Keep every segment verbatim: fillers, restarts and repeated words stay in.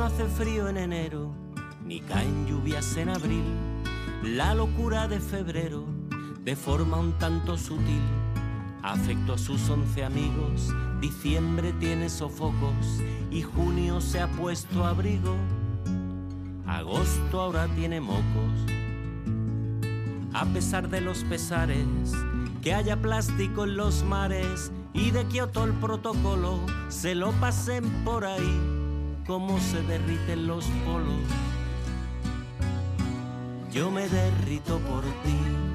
no hace frío en enero, ni caen lluvias en abril. La locura de febrero, de forma un tanto sutil, afectó a sus once amigos. Diciembre tiene sofocos y junio se ha puesto abrigo. Agosto ahora tiene mocos. A pesar de los pesares, que haya plástico en los mares y de Kioto el protocolo se lo pasen por ahí, como se derriten los polos. Yo me derrito por ti.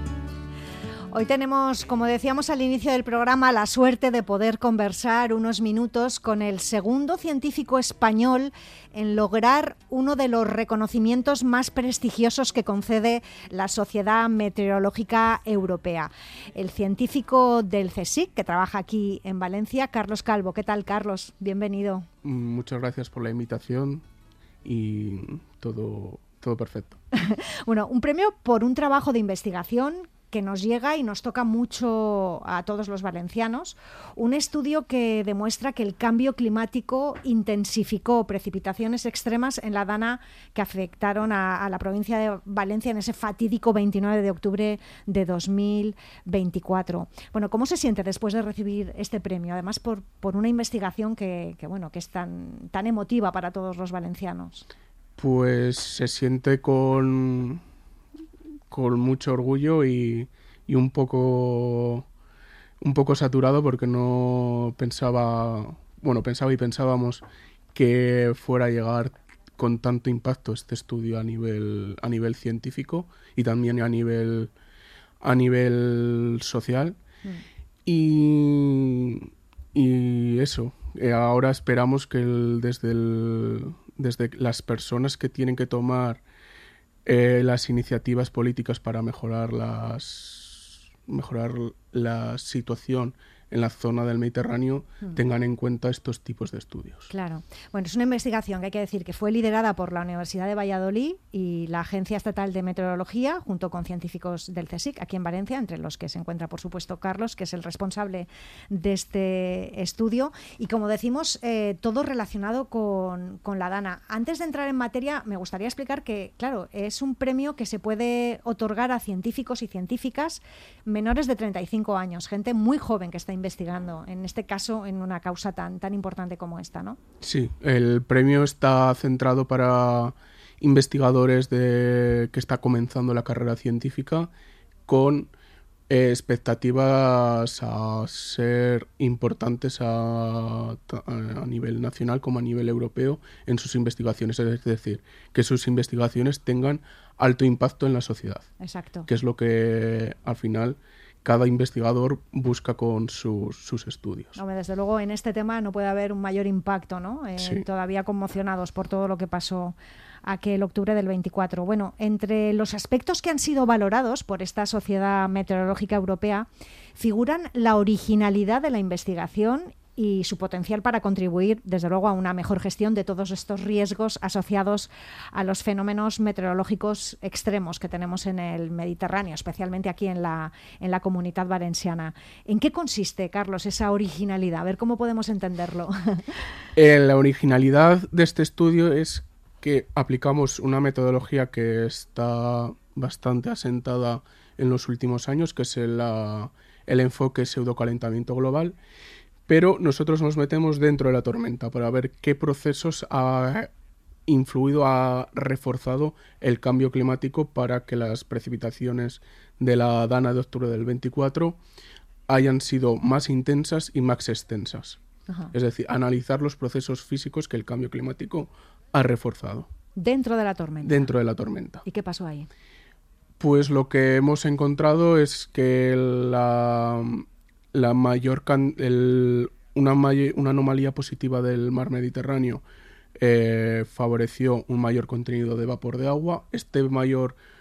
Hoy tenemos, como decíamos al inicio del programa, la suerte de poder conversar unos minutos con el segundo científico español en lograr uno de los reconocimientos más prestigiosos que concede la Sociedad Meteorológica Europea. El científico del CSIC, que trabaja aquí en Valencia, Carlos Calvo. ¿Qué tal, Carlos? Bienvenido. Muchas gracias por la invitación y todo, todo perfecto. Bueno, un premio por un trabajo de investigación que nos llega y nos toca mucho a todos los valencianos, un estudio que demuestra que el cambio climático intensificó precipitaciones extremas en la Dana que afectaron a, a la provincia de Valencia en ese fatídico veintinueve de octubre de dos mil veinticuatro. Bueno, ¿cómo se siente después de recibir este premio? Además, por, por una investigación que, que, bueno, que es tan, tan emotiva para todos los valencianos. Pues se siente con... con mucho orgullo y, y un poco un poco saturado porque no pensaba, bueno, pensaba y pensábamos que fuera a llegar con tanto impacto este estudio a nivel a nivel científico y también a nivel a nivel social. Mm. y y eso, eh, ahora esperamos que el, desde el, desde las personas que tienen que tomar Eh, las iniciativas políticas para mejorar las mejorar la situación en la zona del Mediterráneo hmm. tengan en cuenta estos tipos de estudios. Claro. Bueno, es una investigación que hay que decir que fue liderada por la Universidad de Valladolid y la Agencia Estatal de Meteorología, junto con científicos del CSIC, aquí en Valencia, entre los que se encuentra, por supuesto, Carlos, que es el responsable de este estudio. Y como decimos, eh, todo relacionado con, con la Dana. Antes de entrar en materia, me gustaría explicar que, claro, es un premio que se puede otorgar a científicos y científicas menores de treinta y cinco años, gente muy joven que está investigando, en este caso en una causa tan, tan importante como esta, ¿no? Sí, el premio está centrado para investigadores de que está comenzando la carrera científica con eh, expectativas a ser importantes a, a nivel nacional como a nivel europeo en sus investigaciones, es decir, que sus investigaciones tengan alto impacto en la sociedad. Exacto. Que es lo que al final cada investigador busca con sus, sus estudios. Hombre, desde luego en este tema no puede haber un mayor impacto, ¿no? Eh, sí. Todavía conmocionados por todo lo que pasó aquel octubre del veinticuatro. Bueno, entre los aspectos que han sido valorados por esta Sociedad Meteorológica Europea figuran la originalidad de la investigación y su potencial para contribuir, desde luego, a una mejor gestión de todos estos riesgos asociados a los fenómenos meteorológicos extremos que tenemos en el Mediterráneo, especialmente aquí en la, en la Comunitat Valenciana. ¿En qué consiste, Carlos, esa originalidad? A ver cómo podemos entenderlo. Eh, la originalidad de este estudio es que aplicamos una metodología que está bastante asentada en los últimos años, que es el, la, el enfoque pseudocalentamiento global, pero nosotros nos metemos dentro de la tormenta para ver qué procesos ha influido, ha reforzado el cambio climático para que las precipitaciones de la Dana de octubre del veinticuatro hayan sido más intensas y más extensas. Ajá. Es decir, analizar los procesos físicos que el cambio climático ha reforzado. Dentro de la tormenta. Dentro de la tormenta. ¿Y qué pasó ahí? Pues lo que hemos encontrado es que la... La mayor can- el, una, may- una anomalía positiva del mar Mediterráneo eh, favoreció un mayor contenido de vapor de agua. Este mayor